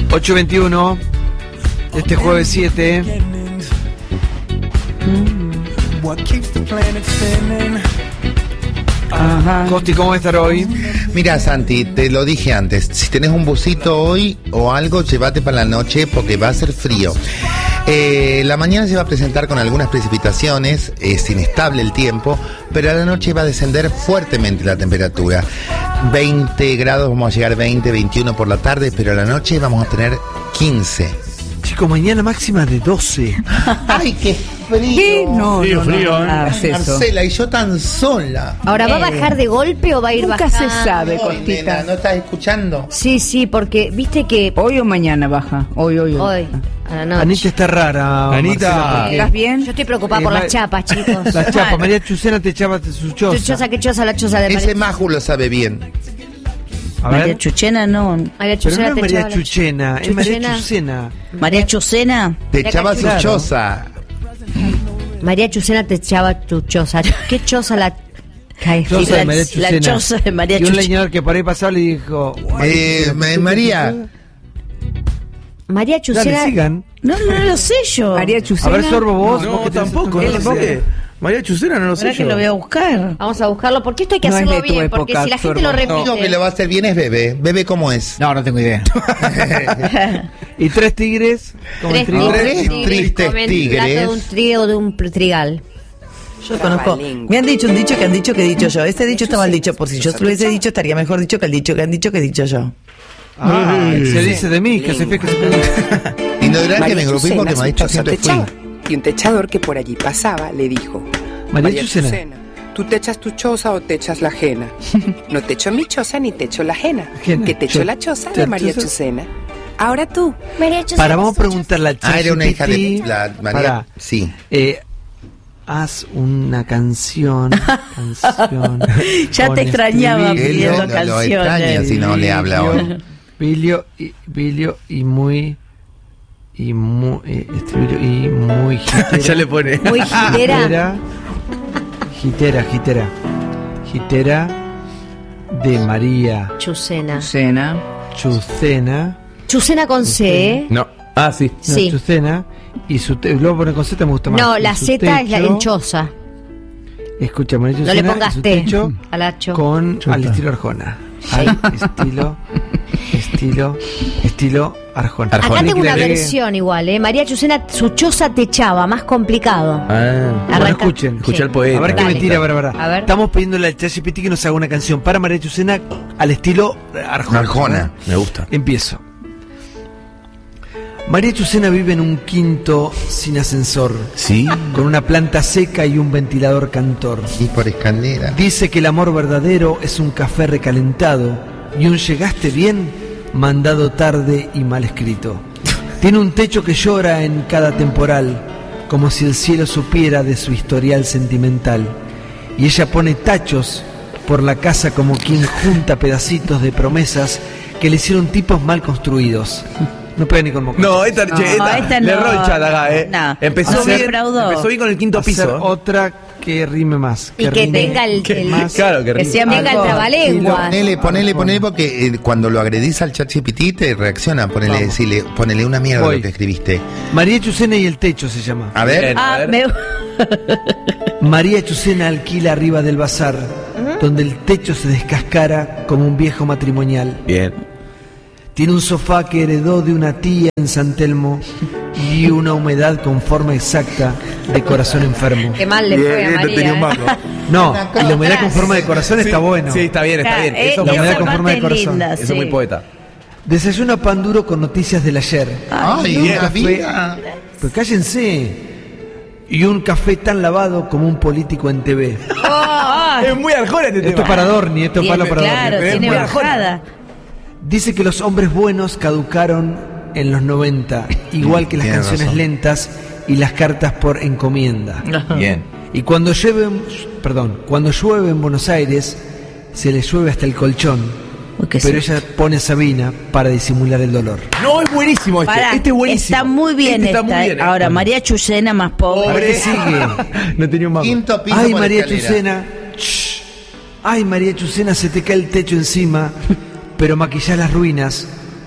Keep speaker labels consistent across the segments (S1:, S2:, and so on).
S1: 8:21 este jueves 7.
S2: Ajá.
S1: Costi, ¿cómo va a estar hoy?
S3: Mira, Santi, te lo dije antes, si tenés un busito hoy o algo, llévate para la noche porque va a ser frío. La mañana se va a presentar con algunas precipitaciones, es inestable el tiempo, pero a la noche va a descender fuertemente la temperatura. 20 grados, vamos a llegar a 20, 21 por la tarde, pero a la noche vamos a tener 15.
S1: Chicos, mañana máxima de 12.
S3: ¡Ay, qué frío!
S2: ¿Qué? No,
S4: Frío,
S2: no,
S4: frío,
S2: no, no,
S4: ¿eh?
S3: Marcela, y yo tan sola.
S5: Ahora, ¿va a bajar de golpe o va a ir
S2: Nunca
S5: bajando?
S2: se sabe,
S3: Ay,
S2: Costita.
S3: nena, ¿no estás escuchando?
S5: Sí, porque viste que
S2: ¿Hoy o mañana baja? Hoy.
S5: hoy, a la noche.
S1: Anita está rara.
S4: Anita.
S1: Marcela, porque
S2: ¿Estás bien?
S5: Yo estoy preocupada por las chapas, chicos.
S1: La chapa, María Chucena te echaba su choza.
S5: ¿Qué choza la choza de
S3: Ese
S5: María?
S3: Maju lo sabe bien.
S1: A ver.
S2: María Chuchena no.
S5: María
S1: Pero
S5: Chucena
S1: no
S5: te
S1: es María
S5: echaba la
S1: Chuchena, es María Chucena.
S2: María Chucena.
S3: Te
S5: Mira
S3: echaba
S5: que
S3: su
S1: claro.
S3: choza.
S5: María Chucena te echaba tu choza. ¿Qué choza la
S1: Choza de María
S2: La
S1: Chucena.
S2: choza de María
S1: Y un
S2: Chuchena.
S1: leñador que por ahí pasaba le dijo...
S3: María.
S5: María
S1: Dale,
S5: Chucena?
S1: sigan.
S2: No lo sé yo. María
S1: A
S2: Chucena.
S1: ver, Sorbo, vos.
S4: No,
S1: vos que tenés
S4: tampoco,
S1: esto en
S4: no
S1: la
S4: sé.
S1: cabeza.
S4: María Chucena no lo sé
S2: ¿Será que
S4: yo.
S2: lo voy a buscar?
S5: Vamos a buscarlo, porque esto hay que
S2: No es
S5: hacerlo
S2: de tu
S5: bien, porque
S2: época,
S5: si la gente lo
S2: Sorbo.
S5: repite...
S3: Digo que lo va a hacer bien es Bebe. ¿Bebe cómo es?
S6: No tengo idea.
S1: Y 3 tigres. Como el trigo.
S3: Tres tristes
S5: comen
S3: tigres.
S5: plato de un trigo de un trigal.
S7: Yo conozco. Me han dicho un dicho que han dicho que he dicho yo. Este dicho está mal dicho. Por si yo se lo hubiese dicho, estaría mejor dicho que el dicho que han dicho que he dicho yo.
S1: Se dice de mí, que se fija que se...
S3: Y no dirán que me
S8: María
S3: engrupí porque
S8: Chucena
S3: me
S8: su choza
S3: siempre
S8: techaba,
S3: fui.
S8: y un techador que por allí pasaba le dijo:
S1: María Chucena.
S8: ¿tú te echas tu choza o te echas la ajena? No te echo mi choza ni te echo la ajena,
S1: Ajena.
S8: que te echo la choza de María Chucena. Ahora tú.
S5: María Chucena.
S1: Para, vamos a preguntarle al
S3: Ah, era una hija de
S1: ChatGPT.
S3: la María.
S1: Pará.
S3: Sí.
S1: Haz una canción.
S2: Ya
S1: con
S2: te extrañaba
S1: estribillo.
S3: Él
S2: pidiendo
S3: lo extraña
S2: canciones.
S3: si no le habla ahora.
S1: Estribillo y muy estribillo y muy gitera.
S4: Ya le pone.
S5: Muy gitera.
S1: Gitera de María
S5: Chucena.
S2: Chucena.
S1: Chucena.
S5: Chucena con C, ¿eh?
S4: No. Ah, sí.
S1: No,
S5: Sí.
S1: Chucena. Y su luego pone con Z, me gusta más.
S5: No,
S1: Y
S5: la
S1: su
S5: Z es la
S1: techo-
S5: en choza.
S1: Escucha, María
S5: No
S1: Chucena,
S5: le pongas
S1: y su
S5: T
S1: techo
S5: a la cho.
S1: con al estilo Arjona. Al estilo Arjona.
S5: Acá
S4: Arjona.
S5: tengo una
S1: Agregue-
S5: versión igual, ¿eh? María Chucena, su choza te echaba, más complicado.
S4: Ah.
S1: Bueno,
S5: Arranca.
S1: escuchen.
S4: Escuché al
S1: A
S4: poeta.
S1: ver qué
S5: Dale.
S1: mentira, Bárbara.
S5: A ver.
S1: Estamos pidiéndole al ChatGPT que nos haga una canción para María Chucena al estilo Arjona.
S3: Arjona.
S4: Me gusta.
S1: Empiezo. María Chucena vive en un quinto sin ascensor,
S4: Sí.
S1: con una planta seca y un ventilador cantor.
S3: Y por escalera.
S1: Dice que el amor verdadero es un café recalentado y un llegaste bien mandado tarde y mal escrito. Tiene un techo que llora en cada temporal, como si el cielo supiera de su historial sentimental. Y ella pone tachos por la casa como quien junta pedacitos de promesas que le hicieron tipos mal construidos. No pega ni con moco.
S4: No, esta
S2: No,
S4: le
S2: no.
S4: erró el chat acá,
S2: No.
S4: Empezó
S2: No,
S4: bien.
S2: defraudó.
S4: Empezó bien con el quinto
S1: Hacer
S4: piso.
S1: otra que rime más.
S5: Y que
S1: rime
S5: tenga el
S1: más.
S4: Claro, que
S2: Que sea
S5: tenga el
S2: mejor.
S5: trabalenguas.
S3: Ponele, porque cuando lo agredís al ChatGPT te reacciona.
S1: Vamos.
S3: Ponele una mierda
S1: Voy.
S3: lo que escribiste.
S1: María Chucena y el techo se llama.
S3: A ver.
S4: Bien.
S2: Ah,
S4: A ver.
S2: me...
S1: María Chucena alquila arriba del bazar, donde el techo se descascara como un viejo matrimonial.
S4: Bien.
S1: Tiene un sofá que heredó de una tía en San Telmo y una humedad con forma exacta de corazón enfermo.
S5: Qué mal le fue a María.
S4: tenía un
S5: ¿eh?
S4: mango.
S1: No, y la humedad con forma de corazón está bueno.
S4: Sí, está bien, está bien. Eso
S1: la
S4: es
S1: humedad
S4: muy-
S1: con forma de
S2: parte
S1: corazón.
S2: linda,
S4: eso
S2: sí.
S4: es muy poeta.
S1: Desayuna pan duro con noticias del ayer.
S3: Ay,
S1: Y un
S3: una
S1: café-
S3: vida.
S1: Pues cállense. Y un café tan lavado como un político en TV.
S4: Es muy arjona este
S1: Esto
S4: tema.
S1: es para Dorni, esto es
S2: Tiene-
S1: para
S2: claro,
S1: Dorni.
S2: tiene
S4: muy
S2: bajada.
S1: Dice que los hombres buenos caducaron en los 90, igual que las
S3: Tiene
S1: canciones
S3: razón.
S1: lentas y las cartas por encomienda.
S4: Bien.
S1: Y cuando llueve en Buenos Aires, se le llueve hasta el colchón.
S2: Uy, qué
S1: Pero
S2: sí.
S1: ella pone a Sabina para disimular el dolor.
S4: No, es buenísimo este.
S2: Pará,
S4: Este es buenísimo.
S2: está muy bien
S4: Este está
S2: esta.
S4: muy bien,
S2: Ahora, María Chucena más pobre.
S1: Ahora, ¿qué sigue?
S4: No tenía un mango.
S3: Quinto piso
S1: Ay,
S3: por
S1: María
S3: escalera.
S1: Chucena. Shh. Ay, María Chucena, se te cae el techo encima, pero maquillás las ruinas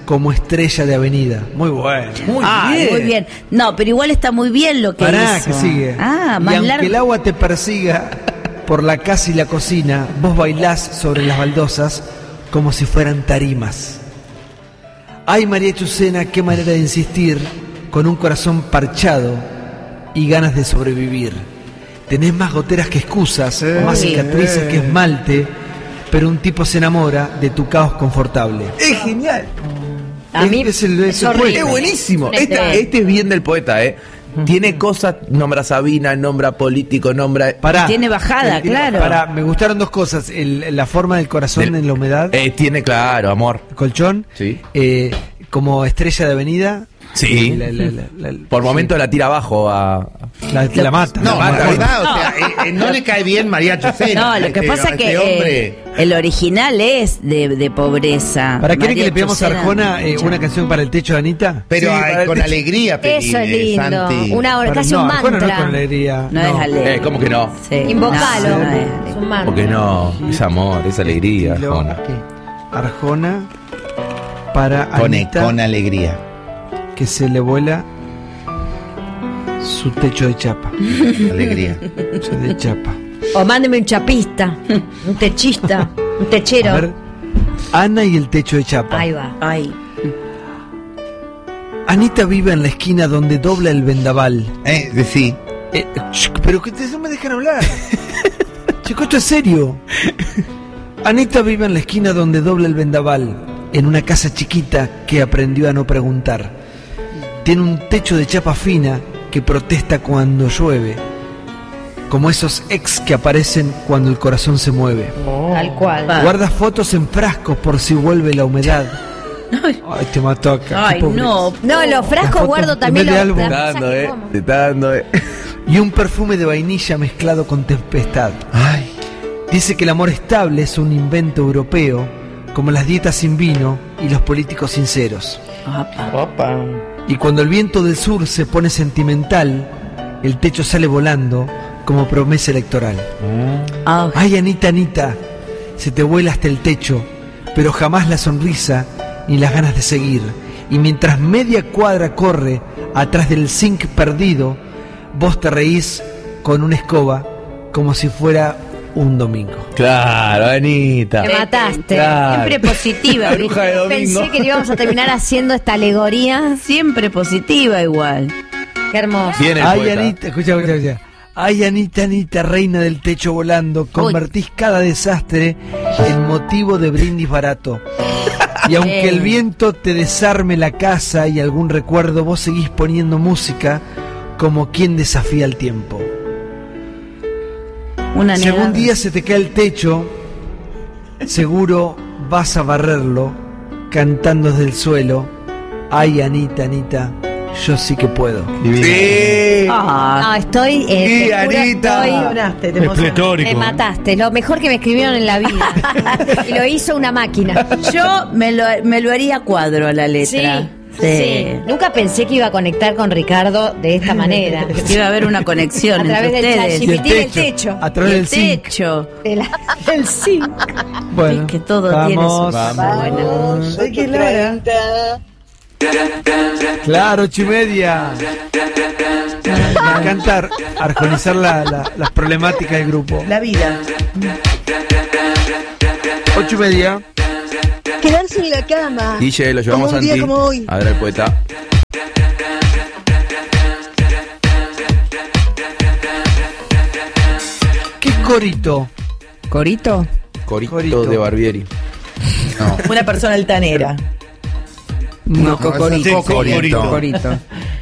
S1: como estrella de avenida. Muy bueno.
S2: Muy bien. No, pero igual está muy bien lo que
S1: Pará,
S2: hizo.
S1: que sigue.
S2: Más
S1: y aunque
S2: largo.
S1: el agua te persiga por la casa y la cocina, vos bailás sobre las baldosas como si fueran tarimas. Ay, María Chucena, qué manera de insistir, con un corazón parchado y ganas de sobrevivir. Tenés más goteras que excusas, más cicatrices que esmalte, pero un tipo se enamora de tu caos confortable.
S4: Es genial.
S5: A mí
S1: es
S5: horrible.
S4: Es buenísimo.
S5: Un estrés.
S4: Este es bien del poeta, Tiene cosas, nombra a Sabina, nombra político, nombra...
S1: Pará.
S2: Tiene bajada, claro.
S1: Pará, me gustaron dos cosas. La forma del corazón en la humedad.
S4: Tiene, claro, amor.
S1: Colchón.
S4: Sí.
S1: Como estrella de avenida.
S4: Sí. Por momentos la tira abajo
S1: La mata.
S3: No,
S1: la
S3: en
S1: mata.
S3: realidad, o sea, no le cae bien María Chucena.
S2: No, lo que pasa es que
S3: hombre.
S2: el original es de pobreza.
S1: ¿Para qué
S2: María
S1: que le pidamos a
S2: Chucena,
S1: Arjona una canción para el techo de Anita?
S3: Pero
S4: Sí,
S3: ay,
S4: para
S3: con
S4: el-
S3: alegría,
S5: Eso es lindo.
S3: Santi.
S5: Una hora, casi
S1: no,
S5: un
S1: Arjona
S5: mantra.
S1: no con alegría.
S2: No es alegre.
S4: ¿cómo que no?
S2: Sí.
S5: Invocalo.
S2: No, no es.
S5: Es un mantra.
S4: ¿Por qué no? Es amor, es alegría,
S1: Estilo-
S4: Arjona.
S1: Arjona para Anita,
S3: Con alegría.
S1: que se le vuela su techo de chapa.
S3: Alegría.
S1: Techo de chapa.
S5: O mándeme un chapista, un techista, un techero.
S1: A ver, Ana y el techo de chapa.
S5: Ahí va.
S2: Ay,
S1: Anita vive en la esquina donde dobla el vendaval.
S3: Sí.
S1: Pero que no me dejan hablar. Chico, esto es serio. Anita vive en la esquina donde dobla el vendaval, en una casa chiquita que aprendió a no preguntar. Tiene un techo de chapa fina que protesta cuando llueve, como esos ex que aparecen cuando el corazón se mueve.
S5: Tal cual.
S1: Guarda fotos en frascos por si vuelve la humedad. Ay, te mató acá.
S2: ay,
S1: qué pobre.
S2: no.
S5: No, los
S1: Las
S5: frascos
S1: fotos
S5: guardo
S1: en
S5: también
S1: vez de
S5: los
S1: álbum.
S5: las
S4: Te
S5: cosas
S4: está dando,
S5: que como.
S4: Te está dando,
S1: Y un perfume de vainilla mezclado con tempestad.
S3: Ay.
S1: Dice que el amor estable es un invento europeo, como las dietas sin vino y los políticos sinceros.
S2: Apa.
S1: Y cuando el viento del sur se pone sentimental, el techo sale volando como promesa electoral.
S2: Ah,
S1: Ay, Anita, Anita, se te vuela hasta el techo, pero jamás la sonrisa ni las ganas de seguir. Y mientras media cuadra corre atrás del zinc perdido, vos te reís con una escoba como si fuera un domingo.
S4: Claro, Anita.
S5: Me mataste.
S4: Claro.
S2: siempre positiva,
S4: La bruja de domingo.
S5: Pensé que íbamos a terminar haciendo esta alegoría.
S2: siempre positiva igual.
S5: Qué hermoso.
S4: Bien el
S1: Ay,
S4: poeta.
S1: Anita, escucha. Ay, Anita, Anita, reina del techo volando, convertís cada desastre en motivo de brindis barato. Y aunque el viento te desarme la casa y algún recuerdo, vos seguís poniendo música como quien desafía el tiempo.
S2: Una
S1: Si algún
S2: negada.
S1: día se te cae el techo, seguro vas a barrerlo cantando desde el suelo. Ay, Anita, Anita, yo sí que puedo.
S4: Sí.
S2: Ah,
S5: No, estoy.
S4: Sí,
S5: te juro,
S4: Anita.
S5: estoy-
S7: Te emocionaste.
S5: Me mataste. Lo mejor que me escribieron en la vida. Y lo hizo una máquina.
S2: yo me lo haría a cuadro a la letra.
S5: Sí. Nunca pensé que iba a conectar con Ricardo de esta manera.
S2: Que iba a haber una conexión
S5: A través
S2: entre
S5: del
S2: ustedes.
S5: ChatGPT del techo.
S1: A través
S2: Y
S1: del
S2: el
S1: zinc.
S2: techo.
S5: Del zinc.
S1: Bueno,
S2: Es que todo
S1: vamos.
S2: tiene su-
S1: Vamos.
S7: Ay, qué Lara.
S1: Claro, 8:30. Me encanta arjonizar las problemáticas del grupo.
S7: La vida.
S1: 8:30.
S6: Quedarse en la cama.
S4: Guille, lo llevamos
S6: Como
S4: a
S6: un día
S4: Santi.
S6: como hoy.
S4: A ver el poeta.
S1: ¿Qué es corito?
S2: ¿Corito?
S4: Corito de Barbieri.
S3: No.
S7: Una persona altanera.
S1: No,
S3: Cocorito.
S4: Corito.
S2: Corito.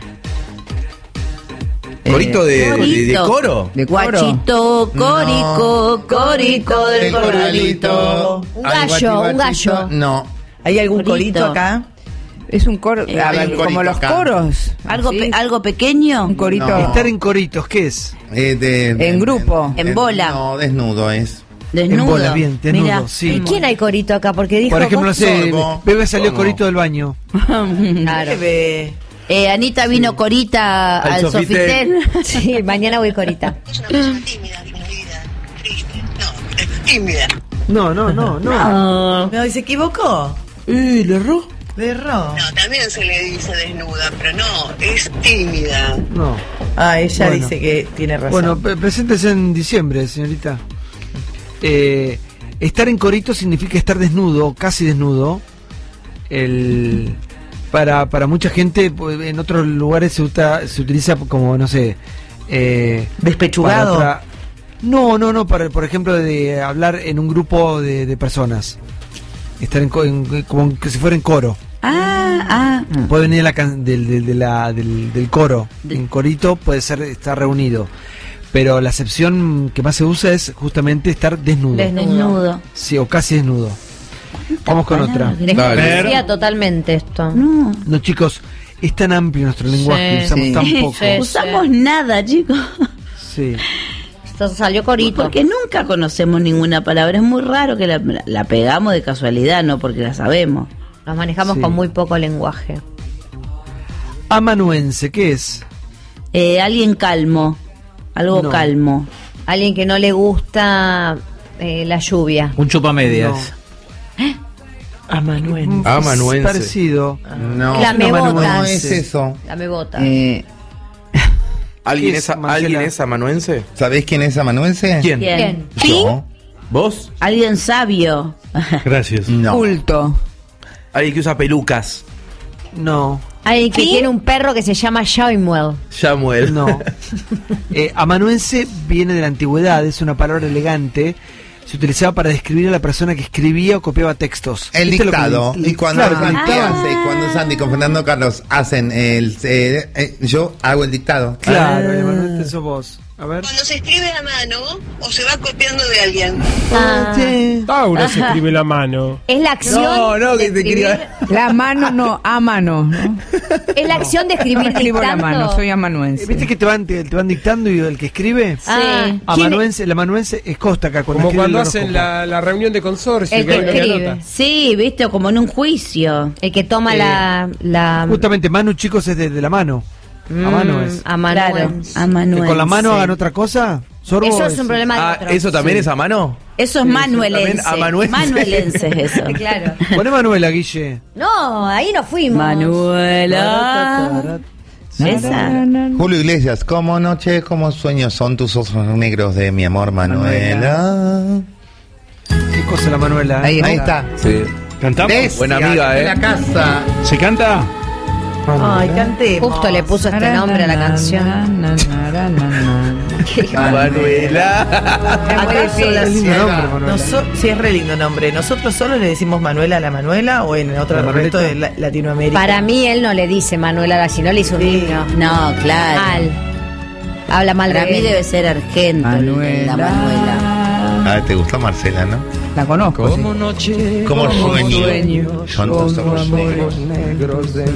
S4: Corito de coro.
S2: De guachito, córico, córico del
S3: El
S2: corralito.
S5: Un gallo, un gallo.
S3: No.
S7: ¿Hay algún
S2: Corito.
S7: corito acá?
S9: Es un coro,
S2: Hay
S9: a
S3: un
S9: ver,
S3: corito
S9: como los
S3: acá.
S9: coros.
S2: ¿Algo,
S9: ¿sí?
S2: algo pequeño?
S9: Un corito.
S3: No.
S1: Estar en coritos, ¿qué es?
S9: En grupo.
S2: En bola.
S3: No, desnudo es.
S2: Desnudo.
S1: En bola, bien, desnudo,
S2: Mirá,
S1: sí.
S5: ¿Y quién hay corito acá? Porque dijo.
S1: Por ejemplo, no
S5: vos-
S1: sé,
S3: Sorbo.
S1: Bebe salió
S3: Sorbo.
S1: corito del baño.
S5: Claro.
S7: Bebé.
S2: Anita vino corita
S4: Al
S2: al
S4: Sofitel.
S2: Sofitel.
S5: Sí, mañana voy corita.
S6: Es una persona tímida, disminuida, triste. No, tímida.
S1: No.
S7: No, ¿y se equivocó?
S1: ¿Le erró?
S7: De Ro.
S6: No, también se le dice desnuda, pero no, es tímida.
S1: No.
S7: Ah, ella
S1: Bueno.
S7: dice que tiene razón.
S1: Bueno, preséntese en diciembre, señorita. Estar en corito significa estar desnudo, casi desnudo. Para mucha gente, pues, en otros lugares se utiliza como, no sé...
S7: Despechugado.
S1: No, por ejemplo, de hablar en un grupo de personas. Estar como que si fuera en coro. Puede venir del coro. En corito puede ser estar reunido. Pero la acepción que más se usa es justamente estar desnudo.
S2: Desnudo.
S1: Sí, o casi desnudo. Vamos con otra.
S5: Desconocía totalmente esto.
S1: No, chicos, es tan amplio nuestro lenguaje, usamos tan poco.
S2: Usamos nada, chicos.
S1: Sí.
S5: Esto salió corito.
S2: Porque nunca conocemos ninguna palabra. Es muy raro que la pegamos de casualidad, no porque la sabemos.
S5: Nos manejamos
S1: Sí.
S5: con muy poco lenguaje.
S1: Amanuense, ¿qué es?
S2: Alguien calmo. Algo
S1: No.
S2: calmo.
S5: Alguien que no le gusta la lluvia.
S10: Un chupamedias.
S7: Amanuense.
S4: Amanuense.
S1: Es parecido.
S3: No,
S5: La mebota.
S3: no es eso.
S5: La mebota.
S4: ¿Alguien
S1: ¿Qué
S4: es,
S1: es, Marcela?
S4: ¿Alguien es amanuense?
S3: ¿Sabés quién es amanuense?
S4: ¿Quién?
S5: Bien.
S3: Yo.
S4: ¿Vos?
S2: Alguien sabio.
S10: Gracias.
S3: No.
S9: Culto.
S4: Alguien que usa pelucas.
S1: No,
S5: Alguien que tiene un perro que se llama Samuel.
S4: Samuel.
S1: no. Amanuense viene de la antigüedad, es una palabra elegante. Se utilizaba para describir a la persona que escribía o copiaba textos.
S3: El
S1: ¿Viste lo que-
S3: dictado. Y cuando
S1: claro,
S3: Santi
S1: dictado.
S3: cuando Sandy con Fernando Carlos hacen yo hago el dictado.
S1: Claro, Amanuense sos vos. A ver.
S6: Cuando se escribe a mano o se va copiando de alguien.
S11: Tauro se escribe la mano.
S5: Es la acción.
S4: No,
S5: de
S4: que te
S5: escribir-
S4: quería...
S9: La mano no, a mano. ¿no?
S5: Es la acción de escribir
S9: Escribo la
S5: dictando.
S9: mano, soy amanuense.
S1: ¿Viste que te van dictando y el que escribe?
S5: Sí.
S1: Amanuense, el amanuense es Costa acá.
S11: Como
S1: escribe
S11: cuando
S1: el
S11: hacen
S1: horóscopo.
S11: la reunión de consorcio.
S5: El que
S11: hay una
S5: escribe.
S11: nota.
S2: Sí, viste, o como en un juicio.
S5: El que toma la
S1: Justamente Manu, chicos, es de la mano. A mano es.
S5: amanuense.
S1: ¿Que
S2: Amanuense.
S1: con la mano hagan otra cosa? ¿Sorbo?
S5: Eso es un problema de otro.
S4: ¿Eso también es a mano?
S2: Eso es manuelense.
S4: también amanuense.
S2: Manuelense es eso.
S5: Claro.
S1: Poné Manuela, Guille.
S5: No, ahí no fuimos.
S2: Manuela. Esa.
S3: Julio Iglesias, como noche, como sueños son tus ojos negros de mi amor, Manuela.
S1: ¿Qué cosa la Manuela?
S3: Ahí está.
S4: Sí.
S10: ¿Cantamos?
S3: Bestia,
S4: Buena amiga,
S3: en la casa.
S10: ¿Se canta?
S7: Ay, cantemos.
S5: Justo le puso este nombre a la canción.
S4: Manuela.
S7: ¿Acaso la
S1: Es lindo
S7: ciudad?
S1: nombre, Manuela.
S7: Sí, es re lindo nombre. ¿Nosotros solo le decimos Manuela a la Manuela o en otro
S1: ¿La
S7: resto de
S1: Manuelita?
S7: Latinoamérica?
S5: Para mí él no le dice Manuela, si no le hizo un niño.
S2: No, claro.
S5: Mal. Habla mal
S2: Para
S5: de
S2: mí
S5: él.
S2: debe ser argento la Manuela.
S3: Ah, te gusta Marcela, ¿no?
S9: La conozco. Sí.
S3: Como sueño. Son tus ojos negros.